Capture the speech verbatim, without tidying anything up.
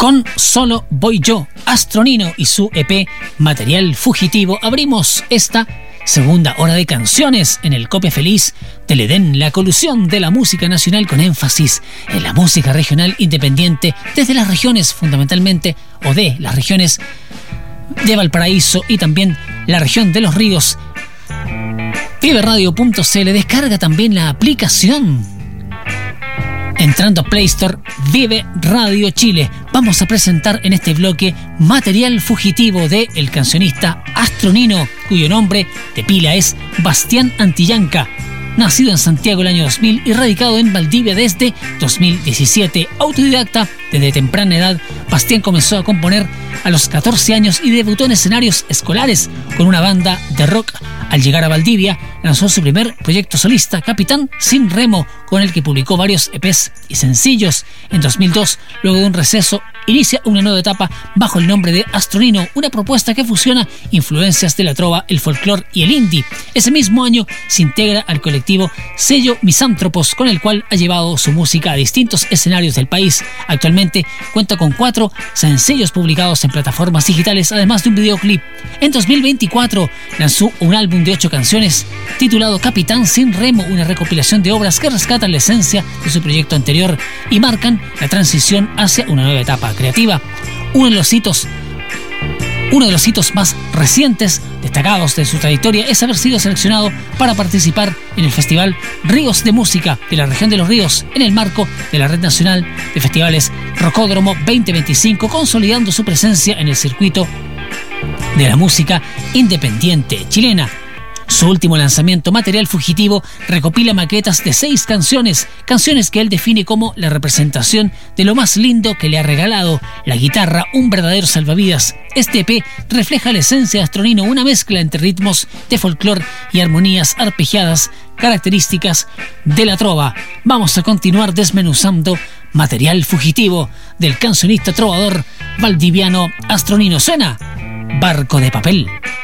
Con Solo Voy Yo, Astronino y su E P Material Fugitivo, abrimos esta segunda hora de canciones en el Copia Feliz del Edén, la colusión de la música nacional con énfasis en la música regional independiente desde las regiones fundamentalmente, o de las regiones de Valparaíso y también la región de Los Ríos. Vive Radio punto c l, descarga también la aplicación entrando a Play Store, Vive Radio Chile. Vamos a presentar en este bloque Material Fugitivo de el cancionista Astronino, cuyo nombre de pila es Bastián Antillanca. Nacido en Santiago el año dos mil y radicado en Valdivia desde dos mil diecisiete. Autodidacta desde temprana edad, Bastián comenzó a componer a los catorce años y debutó en escenarios escolares con una banda de rock. Al llegar a Valdivia, lanzó su primer proyecto solista, Capitán Sin Remo, con el que publicó varios E Pes y sencillos. En dos mil dos, luego de un receso, inicia una nueva etapa bajo el nombre de Astronino, una propuesta que fusiona influencias de la trova, el folclore y el indie. Ese mismo año se integra al colectivo Sello Misántropos, con el cual ha llevado su música a distintos escenarios del país. Actualmente cuenta con cuatro sencillos publicados en plataformas digitales, además de un videoclip. En dos mil veinticuatro lanzó un álbum de ocho canciones titulado Capitán Sin Remo, una recopilación de obras que rescatan la esencia de su proyecto anterior y marcan la transición hacia una nueva etapa creativa. Uno de los hitos Uno de los hitos más recientes, destacados de su trayectoria, es haber sido seleccionado para participar en el Festival Ríos de Música de la región de Los Ríos, en el marco de la Red Nacional de Festivales Rocódromo veinte veinticinco, consolidando su presencia en el circuito de la música independiente chilena. Su último lanzamiento, Material Fugitivo, recopila maquetas de seis canciones, canciones que él define como la representación de lo más lindo que le ha regalado, la guitarra, un verdadero salvavidas. Este E P refleja la esencia de Astronino, una mezcla entre ritmos de folclore y armonías arpegiadas, características de la trova. Vamos a continuar desmenuzando Material Fugitivo del cancionista trovador valdiviano Astronino. Suena Barco de Papel.